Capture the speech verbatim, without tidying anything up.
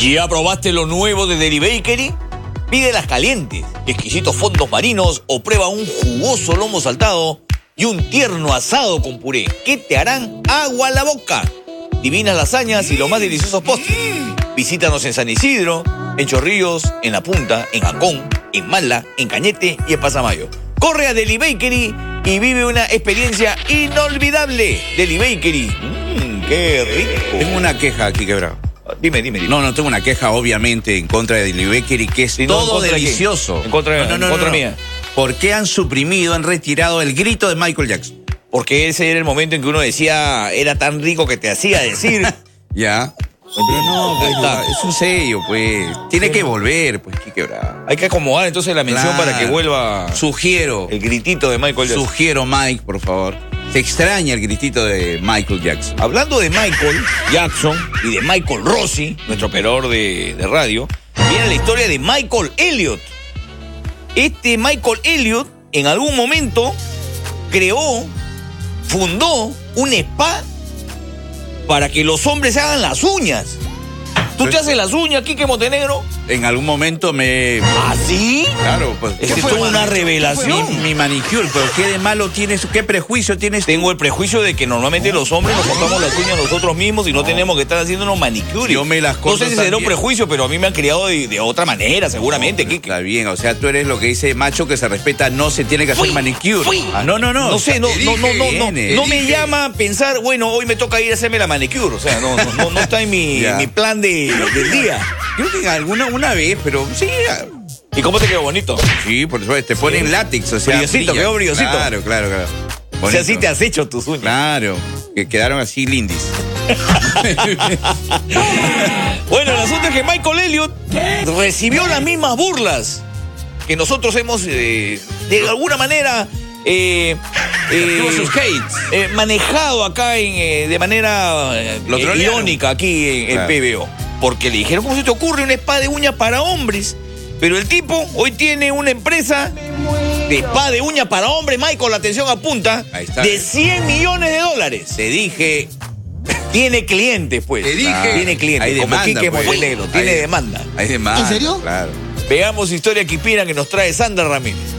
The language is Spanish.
¿Ya probaste lo nuevo de Deli Bakery? Pídelas calientes, exquisitos fondos marinos o prueba un jugoso lomo saltado y un tierno asado con puré que te harán agua a la boca. Divinas lasañas y los más deliciosos postres. Visítanos en San Isidro, en Chorrillos, en La Punta, en Jacón, en Mala, en Cañete y en Pasamayo. Corre a Deli Bakery y vive una experiencia inolvidable. Deli Bakery. Mmm, qué rico. Tengo una queja aquí, quebrado. Dime, dime, dime. No, no tengo una queja, obviamente, en contra de Deli Bakery, que es Sí, no, todo ¿en contra delicioso. de qué? En contra, no, no, no, en contra no, no. mía. ¿Por qué han suprimido, han retirado el grito de Michael Jackson? Porque ese era el momento en que uno decía, era tan rico que te hacía decir. Ya. Pero no, Ahí pues, está. es un sello, pues. Tiene que volver, pues, qué quebrado. Hay que acomodar entonces la mención Claro. para que vuelva Sugiero, el gritito de Michael Jackson. sugiero, Mike, por favor. Se extraña el gritito de Michael Jackson. Hablando de Michael Jackson y de Michael Rossi, nuestro operador de, de radio, viene la historia de Michael Elliott. Este Michael Elliott en algún momento creó, fundó un spa para que los hombres se hagan las uñas. ¿Tú te haces las uñas, Quique Montenegro? En algún momento me... ¿Ah, sí? Claro, pues... Es que fue, esto es una mano? revelación. Mi, mi manicure, pero ¿qué de malo tienes? ¿Qué prejuicio tienes? Tengo el prejuicio de que normalmente los hombres nos cortamos las uñas nosotros mismos y no, No. tenemos que estar haciéndonos manicure. Yo me las No corto sé si será un también. prejuicio, pero a mí me han criado de, de otra manera, seguramente, No, Quique. está bien, o sea, tú eres lo que dice macho que se respeta, no se tiene que hacer Fui, manicure. fui. Ah, no, no, no. No sé, no, Te no, no, dije, no, no, viene, no me dije. llama a pensar, bueno, hoy me toca ir a hacerme la manicure. O sea, no, no, no, no está en mi, Ya. mi plan de, del día. Creo que alguna una vez, pero sí. ah, ¿Y cómo te quedó bonito? Sí, por supuesto, te ponen Sí. látex, o sea. Brillosito, brilla. quedó brillosito. Claro, claro, claro. O sea, Bonito. así te has hecho tus uñas. Claro, que quedaron así lindis. Bueno, el asunto es que Michael Elliott recibió las mismas burlas que nosotros hemos, eh, de alguna manera, eh, eh, Tuvo sus hates. eh, manejado acá en, eh, de manera eh, Lo trolearon. irónica aquí en, en Claro. P B O. Porque le dijeron, ¿cómo se te ocurre un spa de uñas para hombres? Pero el tipo hoy tiene una empresa de spa de uñas para hombres, Michael, la atención apunta, Ahí está. de cien millones de dólares. Te dije, Tiene clientes, pues. Te dije. Tiene clientes, Hay como demanda, Quique pues. Montenegro. Tiene Hay- demanda. hay demanda. ¿En serio? Claro. Veamos historia que inspira que nos trae Sandra Ramírez.